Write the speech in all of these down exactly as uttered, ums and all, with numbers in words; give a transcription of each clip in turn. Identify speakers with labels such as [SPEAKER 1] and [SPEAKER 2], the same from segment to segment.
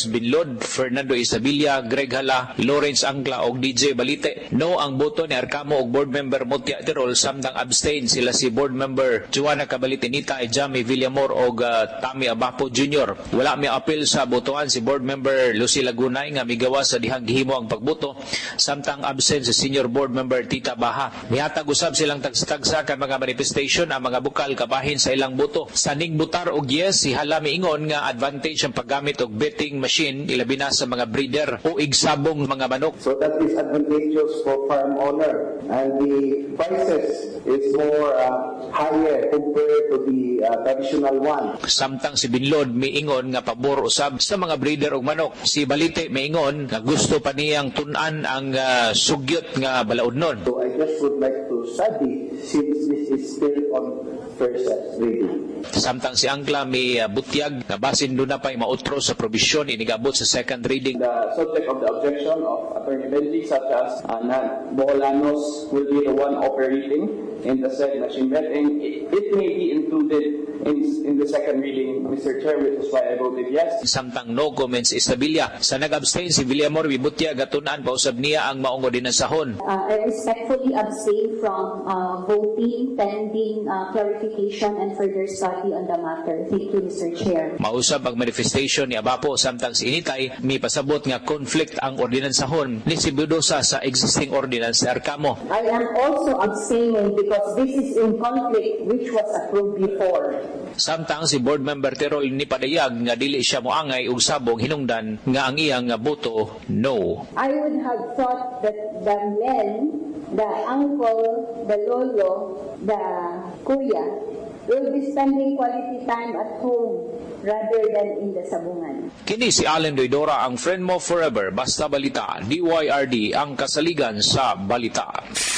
[SPEAKER 1] members Binlod, Fernando Isabilla, Greg Hala, Lawrence Angla ug D J Balite. No ang boto ni Arcamo ug board member Mutia Tirol, samtang abstain sila si board member Joanna Cabalite-Nita, Jamie Villamor ug uh, Tami Abapo Junior Wala may apil sa botohan si board member Lucy Lagunay nga migawa sa dihang gihimo ang pagboto, samtang absent si senior board member Tita Baha. Nihatag usab silang tagsa-tagsa kan mga manifestation ang mga bukal kabahin sa ilang boto. Sa nigbutar og yes, si Hala miingon nga advantage ang paggamit og betting machine ilabi na sa mga breeder o igsabong mga manok.
[SPEAKER 2] So that is advantageous for farm owner, and the prices is more uh, higher compared to the uh, traditional one.
[SPEAKER 1] Samtang si Binlod miingon nga pabor usab sa mga breeder og manok. Si Balite miingon nga gusto pa niyang tun-an ang uh, sugyot nga balaodnon.
[SPEAKER 2] So I just would like to study since this is still on first reading.
[SPEAKER 1] Samtang si Angla may uh, butyag na basin doon na pa'y mautro sa probisyon inigabot sa second reading.
[SPEAKER 2] The subject of the objection of Attorney Benji, such as uh, na Boholanos will be the one operating in the said machine betting, it, it may be included in, in the second reading, Mister Chair, which is why I voted yes.
[SPEAKER 1] Samtang no comments Estabilia. Sa nag-abstain si Villamor Bibutyag gatunan pausab niya ang maungo din ng sahon.
[SPEAKER 3] Uh, I respectfully abstain from uh, voting pending uh, clarification and further study on the matter. Thank you, Mister Chair.
[SPEAKER 1] Mausab ang manifestation ni Abapo, samtang si Initay may pasabot nga conflict ang ordinansahon ni si Budosa sa existing ordinance ni Arcamo.
[SPEAKER 3] I am also abstaining because this is in conflict which was approved before.
[SPEAKER 1] Samtang si board member Tirol ni Padayag nga dili siya moangay og sabong hinungdan nga ang iyang nga boto no.
[SPEAKER 3] I would have thought that the men, the uncle, the lolo, the kuya will be spending quality time at home rather than in the sabungan.
[SPEAKER 1] Kini si Allen Doidora, ang friend mo forever, basta balita. D Y R D, ang kasaligan sa balita.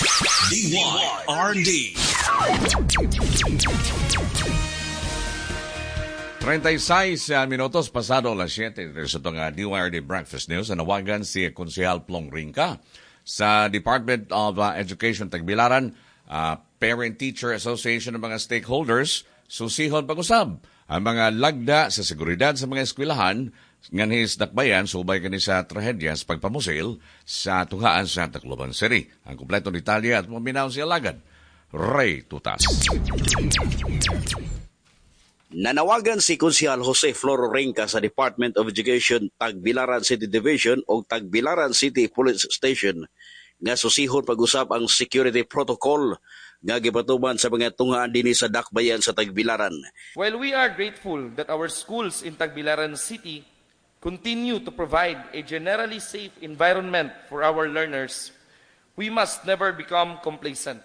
[SPEAKER 4] D Y R D. thirty-six minutos pasado alas siyete sa itong uh, D Y R D Breakfast News. Nawagan si Konsehal Plong Ringka sa Department of uh, Education Tagbilaran, uh, Parent-Teacher Association ng mga stakeholders, susihon pag-usab ang mga lagda sa seguridad sa mga eskwelahan nganhis dakbayan subay kani sa trahedya sa pagpamusil sa tuhaan sa Tacloban City. Ang kumpleto detalye at maminaw si Alagad, Ray Tutas.
[SPEAKER 5] Nanawagan si Konsehal Jose Floro Ringka sa Department of Education Tagbilaran City Division o Tagbilaran City Police Station nga susihon pag-usab ang security protocol nga gipatuman sa mga tungaan dinhi sa dakbayan sa Tagbilaran.
[SPEAKER 6] While we are grateful that our schools in Tagbilaran City continue to provide a generally safe environment for our learners, we must never become complacent.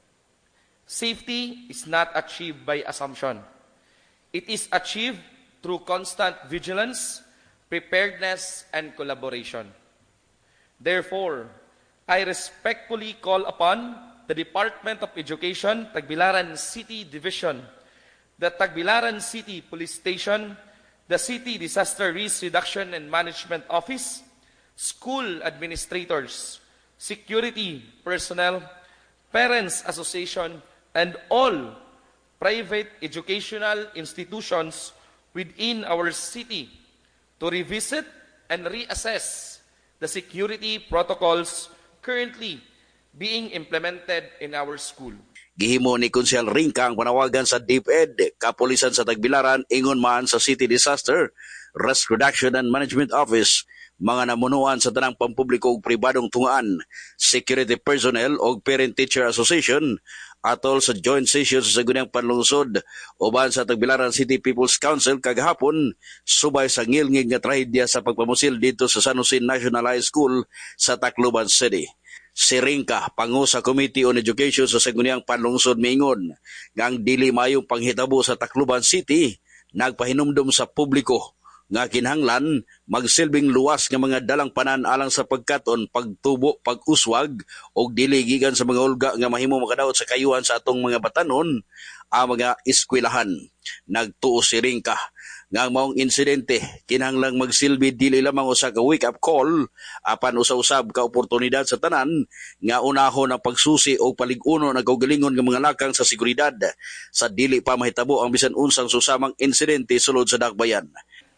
[SPEAKER 6] Safety is not achieved by assumption. It is achieved through constant vigilance, preparedness, and collaboration. Therefore, I respectfully call upon the Department of Education, Tagbilaran City Division, the Tagbilaran City Police Station, the City Disaster Risk Reduction and Management Office, school administrators, security personnel, parents association, and all private educational institutions within our city to revisit and reassess the security protocols currently being implemented in our school.
[SPEAKER 5] Gihimo ni Konsehal Ringka ang panawagan sa DepEd, Kapulisan sa Tagbilaran, ingon man sa City Disaster Risk Reduction and Management Office, mga namunuan sa tanang pampubliko ug pribadong tungaan, security personnel ug Parent-Teacher Association, atol sa joint session sa Sagunang Panlungsod uban sa Tagbilaran City People's Council kagahapon, subay sa ngilngig nga trahedya sa pagpamusil dito sa San Jose National High School sa Tacloban City. Si Ringka, pangu sa Committee on Education sa Sagunang Panlungsod, miingon nga ang dili mayong panghitabo sa Tacloban City nagpahinumdum sa publiko nga kinahanglan magsilbing luwas nga mga dalang panan alang sa pagkaton, pagtubo, pag-uswag o dili gikan sa mga ulga nga mahimo makadaot sa kayuhan sa atong mga batanon ang mga eskwelahan. Nagtuo si Ringka nga ang maong insidente kinahanglang magsilbi dili lamang usa ka wake-up call apan usa-usab ka oportunidad sa tanan nga unahon ang pagsusi o palig-uno na kaugalingon ng mga lakang sa seguridad sa dili pa mahitabo ang bisan unsang susamang insidente sulod sa dakbayan.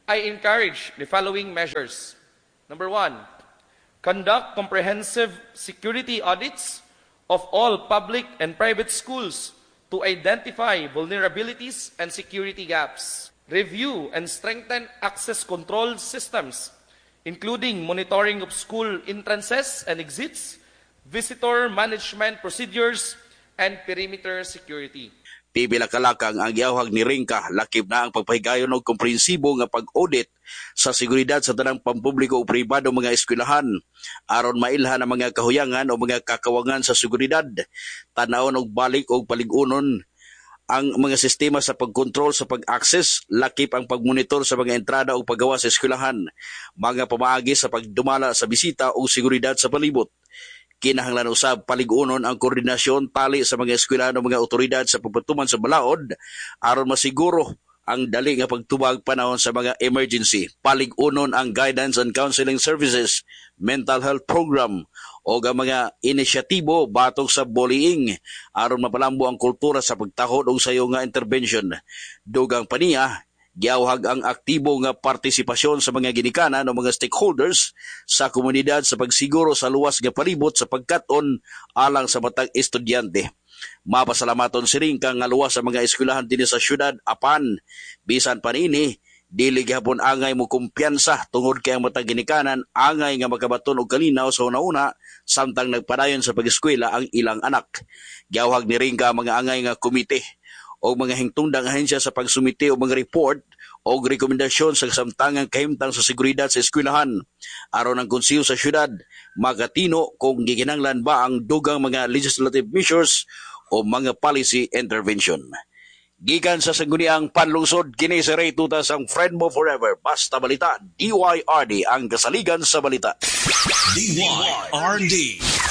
[SPEAKER 6] I encourage the following measures. Number one, conduct comprehensive security audits of all public and private schools to identify vulnerabilities and security gaps. Review and strengthen access control systems, including monitoring of school entrances and exits, visitor management procedures, and perimeter security.
[SPEAKER 5] Pipila kalakang ang giyawhag ni Ringka, lakip na ang pagpahigayon og komprehensibo nga pag-audit sa seguridad sa tanang pampubliko o pribado mga eskwelahan aron mailhan ang mga kahuyangan o mga kakawangan sa seguridad, tanawon og balik og paligunon ang mga sistema sa pagkontrol sa pag-access, lakip ang pagmonitor sa mga entrada o paggawa sa eskwelahan, mga pamaagi sa pagdumala sa bisita o seguridad sa palibot. Kinahanglan usab paligunon ang koordinasyon tali sa mga eskwelahan o mga otoridad sa pagpatuman sa balaod aron masiguro ang dali nga pagtubag panahon sa mga emergency. Paligunon ang guidance and counseling services, mental health program o ang mga inisyatibo batok sa bullying aron mapalambo ang kultura sa pagtahod og sayo nga intervention. Dugang paniya, giyawhag ang aktibo nga partisipasyon sa mga ginikanan o mga stakeholders sa komunidad sa pagsiguro sa luwas nga palibot sa pagkat-on alang sa matag estudyante. Mapasalamaton si Ringka nga luwas sa mga eskwelahan dinhi sa syudad apan bisan pa niini dili gihapon angay mo kumpiyansa tungod kay ang matag ginikanan angay nga makabaton og kalinaw sa una-una samtang nagpadayon sa pag-eskwela ang ilang anak. Giyawhag ni Ringka mga angay nga komite o mga hingtungdang ahensya sa pagsumite o mga report o rekomendasyon sa kasamtangang kahimtang sa seguridad sa eskwelahan aron ang konseho sa syudad magatino kung gikinahanglan ba ang dugang mga legislative measures o mga policy intervention. Gikan sa sangguniang panlungsod, kini si Ray Tutas ang friend mo forever. Basta balita, D Y R D ang kasaligan sa balita.
[SPEAKER 7] D Y R D.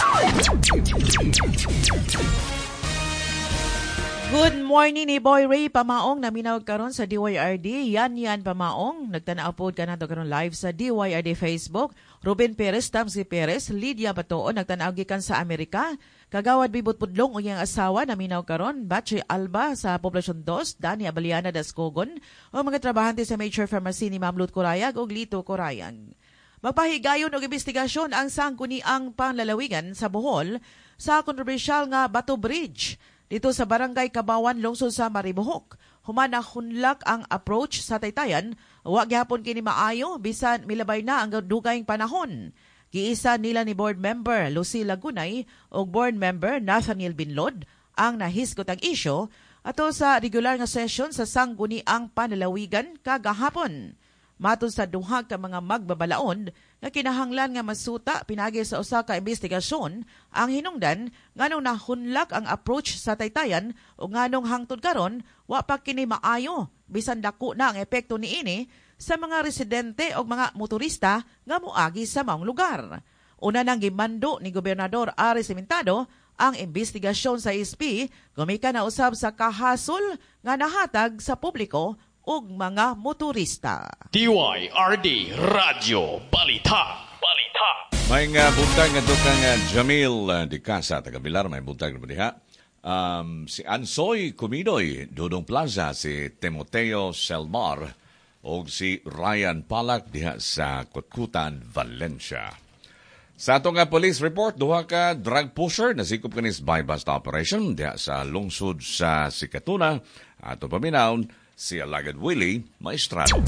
[SPEAKER 8] Good morning ni Boy Ray Pamaong, naminaw karon sa D Y R D. Yan yan Pamaong, nagtanaw po ka nato karon live sa D Y R D Facebook. Ruben Perez, Tamsi Perez, Lydia Batoon, nagtanaw gikan sa Amerika. Kagawad Bibot Pudlong o iyang asawa, naminaw karon. Bache Alba sa Poblacion two, Dani Abaliana Dascogon, o mga trabahante sa Major Pharmacy ni Ma'am Lut Corayag o Lito Corayag. Magpahigayon og investigasyon ang sangguniang panlalawigan sa Bohol sa kontrobersyal nga Bato Bridge dito sa Barangay Kabawan, lungsod sa Maribohok. Human na hunlak ang approach sa Taytayan, wa gyapon kini maayo bisan milabay na ang dugayng panahon. Giisa nila ni board member Lucy Lagunay o board member Nathaniel Binlod ang nahisgot ang isyo ato sa regular nga session sa sangguniang panlalawigan kagahapon. Matod sa duha ka mga magbabalaon nga kinahanglan nga masuta pinagi sa usa ka investigasyon ang hinungdan nganong nahunlak ang approach sa Taytayan o nganong hangtod karon wa pa kini maayo bisan dako na ang epekto niini sa mga residente o mga motorista nga moagi sa maong lugar. Una nang gimando ni Gobernador Ari Cimentado ang investigasyon sa S P gumikan na usab sa kahasol nga nahatag sa publiko ug mga motorista.
[SPEAKER 7] D Y R D Radio Balita. Balita.
[SPEAKER 4] May nga buntag nga tukang uh, Jamil uh, di Casa, taga Bilar, may buntag na diha. Um, si Ansoy Cumidoy, Dudong Plaza, si Timoteo Selmar, o si Ryan Palak diha sa Kutkutan, Valencia. Sa atong nga police report, duha ka drug pusher na sikop kanis by bust operation diha sa lungsod sa Sikatuna. Ato paminawn, si Alagad Willie Maestrado.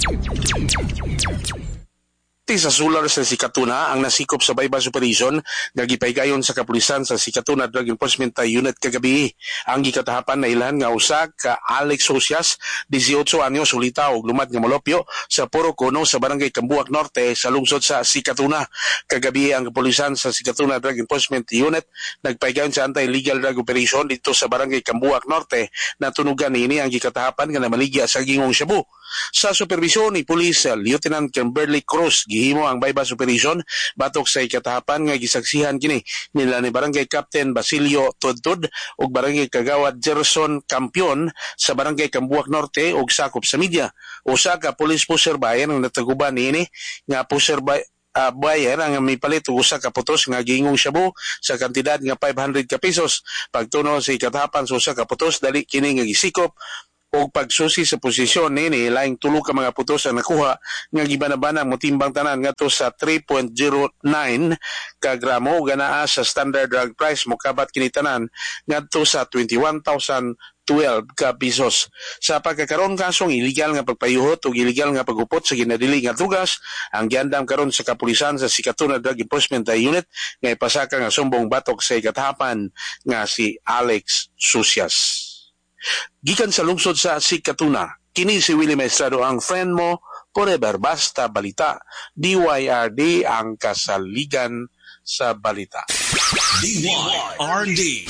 [SPEAKER 9] Sa Sular sa Sikatuna ang nasikop sa bypass operation nga gipaygayon sa kapulisan sa Sikatuna Drug Enforcement Unit kagabi. Ang gikatahapan na ilan nga usa ka Alex Socias, eighteen anyos, ulita og lumat nga molopyo sa Puro Cono sa Barangay Cambuac Norte sa lungsod sa Sikatuna. Kagabi ang kapulisan sa Sikatuna Drug Enforcement Unit nagpaygayon sa anti-illegal drug operation dito sa Barangay Cambuac Norte. Natunugan niini ang gikatahapan nga namaligya sa gingong Shabu. Sa supervisyon ni Police Lieutenant Kimberly Cruz, gihimo ang bypass operation batok sa ikatahapan nga gisaksihan kini nila ni Barangay Captain Basilio Tudtud ug Barangay Kagawad Gerson Campion sa Barangay Cambuac Norte ug sakop sa media. Usa ka police pusher bayan ang nataguban niini nga pusher by Uh, bayan ang may palit og usa ka putos nga gingong shabu sa kantidad nga five hundred ka pesos. Pagtuno sa ikatahapan sa usa ka putos dali kini nga gisikop o pagsusi sa posisyon nini laing tulo ka mga putos ang nakuha nga gibanabanang motimbang tanan ngadto sa three point zero nine ka gramo ganaa sa standard drug price mokabat kini tanan ngadto sa twenty-one thousand twelve ka pesos. Sa pagkakaroon kasong illegal nga pagpayuhot o illegal nga pagupot sa ginadili nga tugas, ang giandam karon sa kapulisan sa Sikatuna Drug Enforcement Unit nga ipasaka nga sumbong batok sa ikatahapan nga si Alex Sucias. Gikan sa lungsod sa Sikatuna, kini si Willie Maestrado ang friend mo forever basta balita. D Y R D ang kasaligan sa balita.
[SPEAKER 7] D Y R D.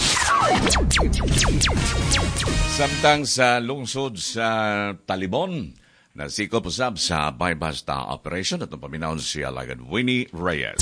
[SPEAKER 4] Samtang sa lungsod sa Talibon, nasikop usab sa Baybasta Operation at paminaon si Alagad Winnie Reyes.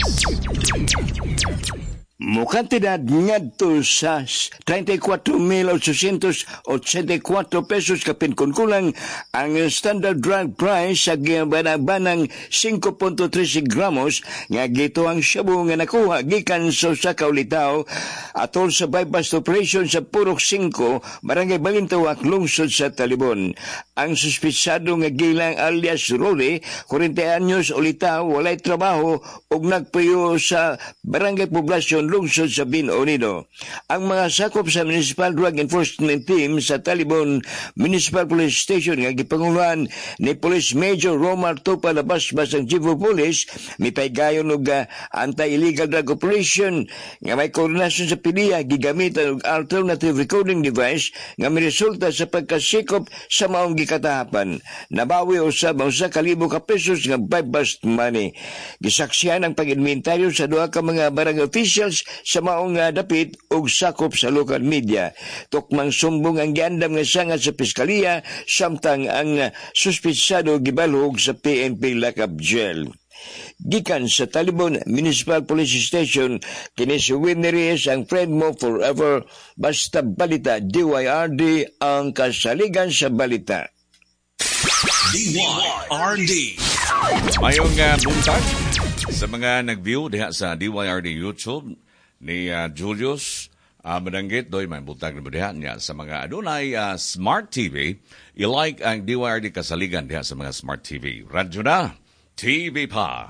[SPEAKER 10] Mukantidad ngadto sa thirty-four mil eight hundred eighty-four pesos kapin kulang ang standard drug price sa gibanang five point three gramos nga gito ang shabu nga nakuha gikan sa usa ka ulitaw atol sa bypass operation sa Purok five barangay Balintawak lungsod sa Talibon. Ang suspitsado nga gilang alias Rory, forty anyos ulitaw, walay trabaho ug nagpuyo sa barangay poblasyon lungsod sa Binondo. Ang mga sakop sa Municipal Drug Enforcement Team sa Talibon Municipal Police Station nga gipanguluhan ni Police Major Romar Topa Labasbas ang Chief of Police mipaygayon og uh, anti-illegal drug operation nga may koordinasyon sa P D E A gigamit og alternative recording device nga miresulta sa pagkasikop sa maong gikatahapan. Nabawi usab ang sa kalibo ka pesos nga bypass money. Gisaksihan ang pag-inventaryo sa duha ka mga barangay officials sa maong uh, dapit ug sakop sa local media. Tukmang sumbong ang giandam nga sangad sa piskalya samtang ang uh, suspitsado gibalhog sa P N P Lakab Jail. Gikan sa Talibon Municipal Police Station, kini si Winnie Reyes ang friend mo forever basta balita. D Y R D ang kasaligan sa balita.
[SPEAKER 7] D Y R D.
[SPEAKER 4] Mayong uh, buntag sa mga nag-view diha sa D Y R D YouTube ni uh, Julius uh, Madanggit, doy may buntag na diha niya sa mga adunay uh, Smart T V. I-like ang D Y R D kasaligan diha sa mga Smart T V. Radyo na, T V pa.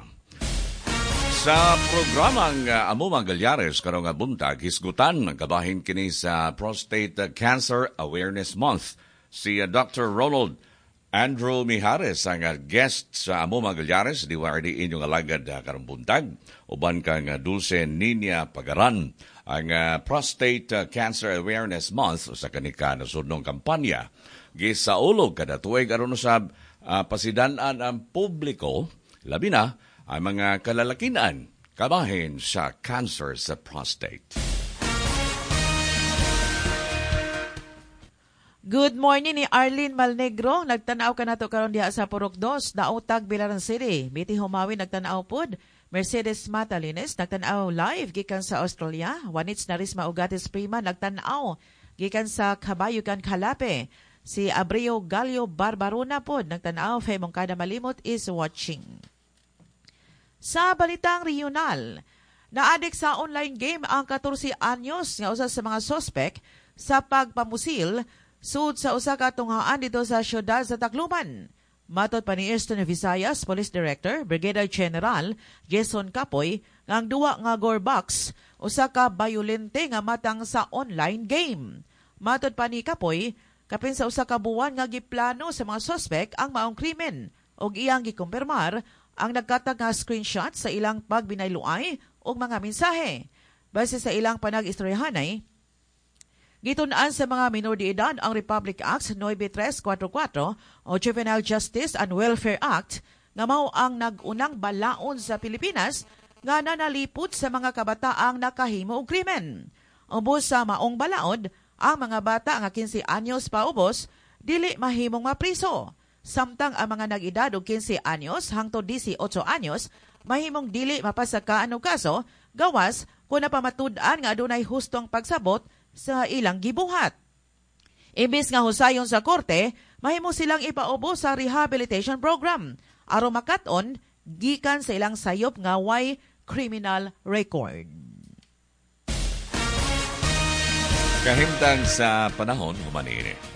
[SPEAKER 4] Sa programang uh, Amo Magalyares karong nga buntag, hisgutan ang kabahin kini sa Prostate Cancer Awareness Month. Si uh, Doctor Ronald Andrew Mijares ang uh, guest sa Amo Magalyares, D Y R D inyong alagad uh, karong buntag. Uban kang uh, Dulce Nina Pagaran. Ang uh, Prostate uh, Cancer Awareness Month sa kanika na sudnong kampanya. Gisaulog kada tuig aron usab uh, pasidan-an ang publiko, labi na ang mga kalalakinan kabahin sa cancer sa prostate.
[SPEAKER 8] Good morning ni Arlene Malnegro. Nagtanaw ka na to karon diha sa Purok two, Nautag, Bilaran City. Biti Humawi nagtanaw pod. Mercedes Matalines nagtanaw live gikan sa Australia. Wanits Narisma Ugates Prima nagtanaw gikan sa Kabayugan, Kalape. Si Abreu Galio Barbarona pod nagtanaw. Femong kada malimot is watching. Sa balitang regional, naadik sa online game ang fourteen anyos nga usa sa mga sospek sa pagpamusil sud sa usa ka tunghaan dito sa siyudad sa Tacloban. Matod pa ni Eastern Visayas Police Director Brigadier General Jason Capoy nga ang duwa nga gore box usa ka bayolente nga matang sa online game. Matod pa ni Capoy, kapin sa usa ka buwan nga giplano sa mga sospek ang maong krimen ug iyang gikumpirmar ang nagkatag nga screenshot sa ilang pagbinayluay o mga mensahe. Base sa ilang panag-istoryahanay, gitun-an sa mga minor de edad ang Republic Act nine three four four o Juvenile Justice and Welfare Act nga mao ang nag-unang balaon sa Pilipinas nga nanalipod sa mga kabataang nakahimo og krimen. Ubos sa maong balaod, ang mga bata nga fifteen anyos pa ubos dili mahimong mapriso. Samtang ang mga nag-edad og fifteen anyos hangtod eighteen anyos mahimong dili mapasakaan og kaso gawas kung napamatud-an nga adunay hustong pagsabot sa ilang gibuhat. Imbis nga husayon sa korte, mahimo silang ipaubo sa rehabilitation program aron makat-on gikan sa ilang sayop nga way criminal record.
[SPEAKER 4] Kahimtang sa panahon humanini.